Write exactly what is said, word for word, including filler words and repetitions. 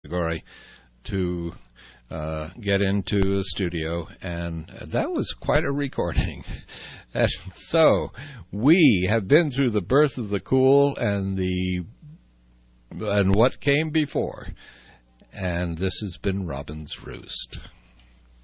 Gregory to uh, get into the studio, and that was quite a recording. And so we have been through the birth of the cool and the and what came before, and this has been Robin's Roost.